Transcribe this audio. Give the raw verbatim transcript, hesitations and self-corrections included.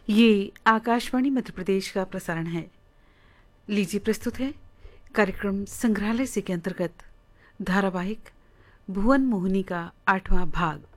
ये आकाशवाणी मध्य प्रदेश का प्रसारण है। लीजिए प्रस्तुत है कार्यक्रम संग्रहालय से के अंतर्गत धारावाहिक भुवन मोहिनी का आठवां भाग।